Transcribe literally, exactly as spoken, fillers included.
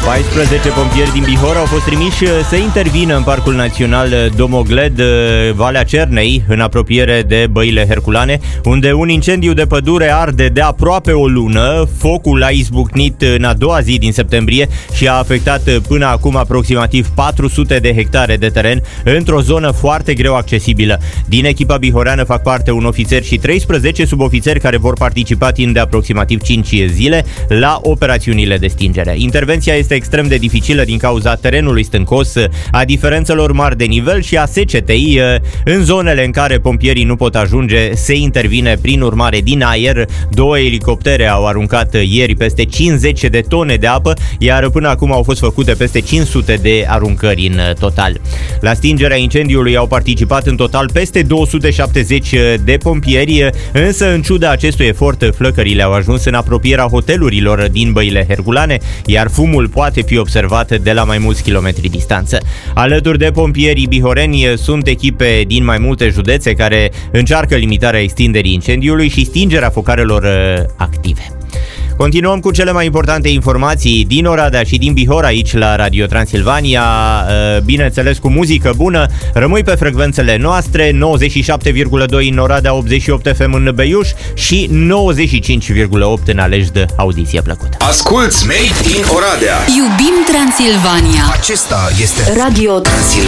paisprezece pompieri din Bihor au fost trimiși să intervină în Parcul Național Domogled, Valea Cernei, în apropiere de Băile Herculane, unde un incendiu de pădure arde de aproape o lună. Focul a izbucnit în a doua zi din septembrie și a afectat până acum aproximativ patru sute de hectare de teren într-o zonă foarte greu accesibilă. Din echipa bihoreană fac parte un ofițer și treisprezece subofițeri care vor participa timp de aproximativ cinci zile la operațiunile de stingere. Intervenția este extrem de dificilă din cauza terenului stâncos, a diferențelor mari de nivel și a secetei. În zonele în care pompierii nu pot ajunge, se intervine prin urmare din aer. Două elicoptere au aruncat ieri peste cincizeci de tone de apă, iar până acum au fost făcute peste cinci sute de aruncări în total. La stingerea incendiului au participat în total peste două sute șaptezeci de pompieri, însă în ciuda acestui efort, flăcările au ajuns în apropierea hotelurilor din Băile Herculane, iar fumul poate fi observat de la mai mulți kilometri distanță. Alături de pompierii bihoreni sunt echipe din mai multe județe care încearcă limitarea extinderii incendiului și stingerea focarelor active. Continuăm cu cele mai importante informații din Oradea și din Bihor aici la Radio Transilvania, bineînțeles cu muzică bună. Rămâi pe frecvențele noastre, nouăzeci și șapte virgulă doi în Oradea, optzeci și opt F M în Beiuș și nouăzeci și cinci virgulă opt în Alești. Audiție plăcută! Asculți Made in Oradea! Iubim Transilvania! Acesta este Radio Transilvania.